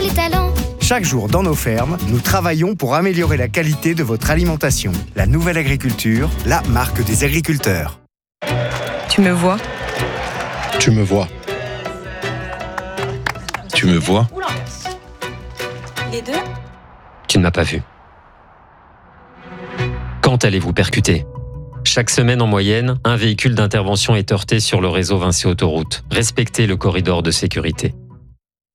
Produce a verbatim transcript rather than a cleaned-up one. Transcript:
tous les talents. Chaque jour dans nos fermes, nous travaillons pour améliorer la qualité de votre alimentation. La Nouvelle Agriculture, la marque des agriculteurs. Tu me vois ? Tu me vois. Tu me vois. Les deux ? Tu ne m'as pas vu. Quand allez-vous percuter ? Chaque semaine en moyenne, un véhicule d'intervention est heurté sur le réseau Vinci Autoroute. Respectez le corridor de sécurité.